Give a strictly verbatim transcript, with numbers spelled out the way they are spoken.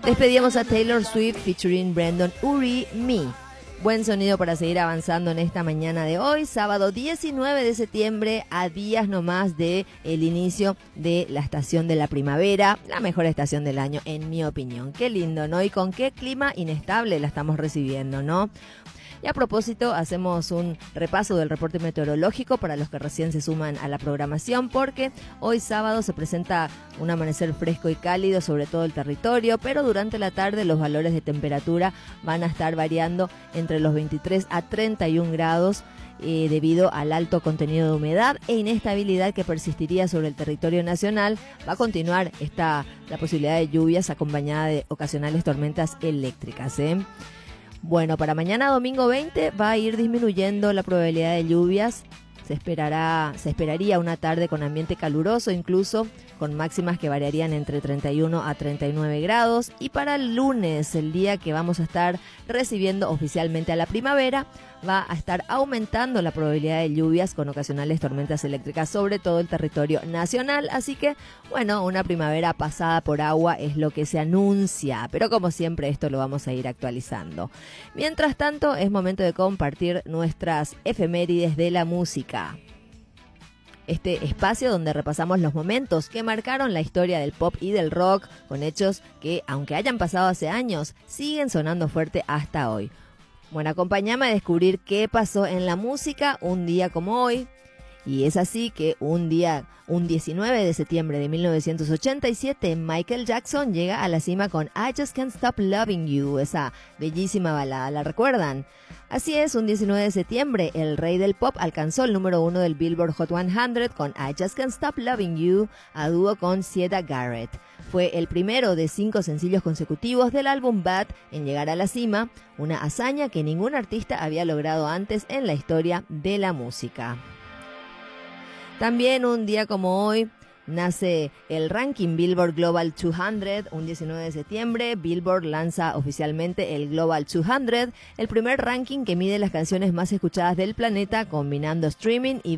Despedíamos a Taylor Swift featuring Brandon Urie, Me. Buen sonido para seguir avanzando en esta mañana de hoy, sábado diecinueve de septiembre, a días nomás de el inicio de la estación de la primavera, la mejor estación del año en mi opinión. Qué lindo, ¿no? Y con qué clima inestable la estamos recibiendo, ¿no? Y a propósito, hacemos un repaso del reporte meteorológico para los que recién se suman a la programación, porque hoy sábado se presenta un amanecer fresco y cálido sobre todo el territorio, pero durante la tarde los valores de temperatura van a estar variando entre los veintitrés a treinta y un grados, eh, debido al alto contenido de humedad e inestabilidad que persistiría sobre el territorio nacional. Va a continuar esta, la posibilidad de lluvias acompañada de ocasionales tormentas eléctricas, ¿eh? Bueno, para mañana domingo veinte va a ir disminuyendo la probabilidad de lluvias. Se esperará, se esperaría una tarde con ambiente caluroso, incluso con máximas que variarían entre treinta y uno a treinta y nueve grados. Y para el lunes, el día que vamos a estar recibiendo oficialmente a la primavera, va a estar aumentando la probabilidad de lluvias con ocasionales tormentas eléctricas sobre todo el territorio nacional. Así que, bueno, una primavera pasada por agua es lo que se anuncia, pero como siempre esto lo vamos a ir actualizando. Mientras tanto, es momento de compartir nuestras efemérides de la música. Este espacio donde repasamos los momentos que marcaron la historia del pop y del rock, con hechos que, aunque hayan pasado hace años, siguen sonando fuerte hasta hoy. Bueno, acompáñame a descubrir qué pasó en la música un día como hoy. Y es así que un día, un diecinueve de septiembre de mil novecientos ochenta y siete, Michael Jackson llega a la cima con I Just Can't Stop Loving You, esa bellísima balada, ¿la recuerdan? Así es, un diecinueve de septiembre, el rey del pop alcanzó el número uno del Billboard Hot cien con I Just Can't Stop Loving You, a dúo con Siedah Garrett. Fue el primero de cinco sencillos consecutivos del álbum Bad en llegar a la cima, una hazaña que ningún artista había logrado antes en la historia de la música. También un día como hoy nace el ranking Billboard Global doscientos, un diecinueve de septiembre. Billboard lanza oficialmente el Global doscientos, el primer ranking que mide las canciones más escuchadas del planeta, combinando streaming y